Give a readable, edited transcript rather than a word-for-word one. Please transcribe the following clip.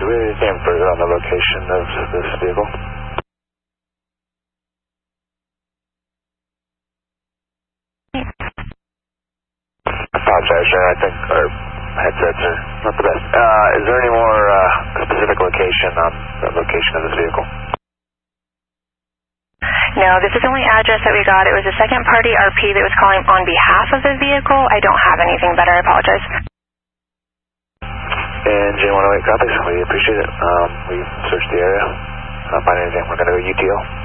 Do we have anything further on the location of this vehicle? I apologize, sir. I think our headsets are not the best. Is there any more specific location on the location of this vehicle? No, this is the only address that we got. It was a second-party RP that was calling on behalf of the vehicle. I don't have anything better. I apologize. And J108 copies. We appreciate it. We searched the area. Not finding anything. We're going to go UTL.